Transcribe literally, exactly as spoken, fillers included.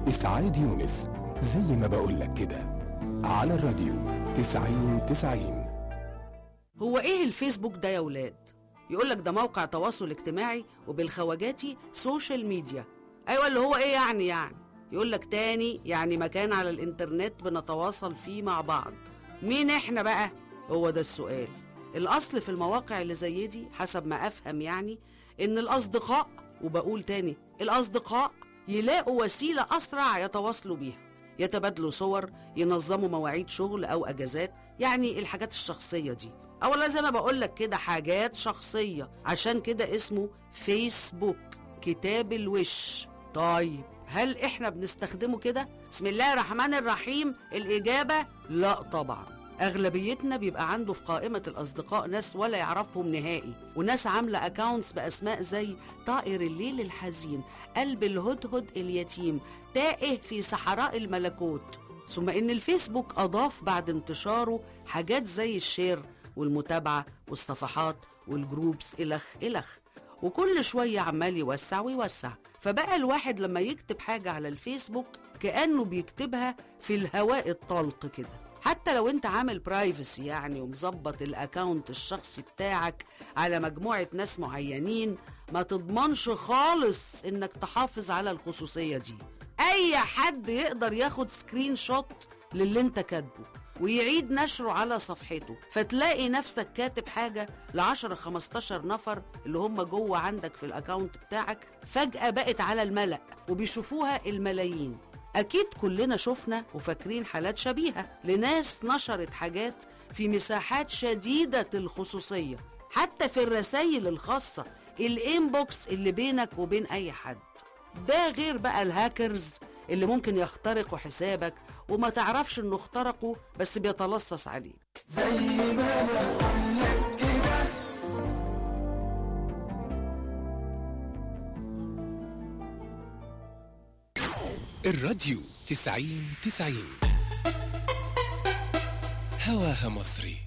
إسعاد يونس، زي ما بقولك كده، على الراديو تسعين تسعين. هو ايه الفيسبوك ده يا ولاد؟ يقولك ده موقع تواصل اجتماعي وبالخواجاتي سوشيال ميديا. ايوه اللي هو ايه يعني يعني يقولك تاني يعني مكان على الانترنت بنتواصل فيه مع بعض. مين احنا بقى؟ هو ده السؤال. الاصل في المواقع اللي زي دي حسب ما افهم يعني ان الاصدقاء، وبقول تاني الاصدقاء، يلاقوا وسيلة اسرع يتواصلوا بيها، يتبادلوا صور، ينظموا مواعيد شغل او اجازات، يعني الحاجات الشخصية دي. اولا زي ما بقولك كده حاجات شخصية، عشان كده اسمه فيسبوك، كتاب الوش. طيب هل احنا بنستخدمه كده؟ بسم الله الرحمن الرحيم، الاجابة لا طبعا. اغلبيتنا بيبقى عنده في قائمة الاصدقاء ناس ولا يعرفهم نهائي، وناس عاملة اكاونتس باسماء زي طائر الليل الحزين، قلب الهدهد اليتيم، تائه في صحراء الملكوت. ثم ان الفيسبوك اضاف بعد انتشاره حاجات زي الشير والمتابعة والصفحات والجروبس الخ الخ، وكل شوية عمال يوسع ويوسع. فبقى الواحد لما يكتب حاجة على الفيسبوك كأنه بيكتبها في الهواء الطلق كده. حتى لو انت عامل برايفسي يعني ومظبط الاكاونت الشخصي بتاعك على مجموعة ناس معينين، ما تضمنش خالص انك تحافظ على الخصوصية دي. اي حد يقدر ياخد سكرين شوت للي انت كاتبه ويعيد نشره على صفحته، فتلاقي نفسك كاتب حاجة لعشرة خمستاشر نفر اللي هم جوه عندك في الاكاونت بتاعك، فجأة بقت على الملأ وبيشوفوها الملايين. أكيد كلنا شفنا وفاكرين حالات شبيهة لناس نشرت حاجات في مساحات شديدة الخصوصية، حتى في الرسائل الخاصة، الانبوكس اللي بينك وبين أي حد. ده غير بقى الهاكرز اللي ممكن يخترقوا حسابك وما تعرفش انه اخترقوا بس بيتلصص عليك. زي ما بقولك كده. الراديو تسعين تسعين، هواها مصري.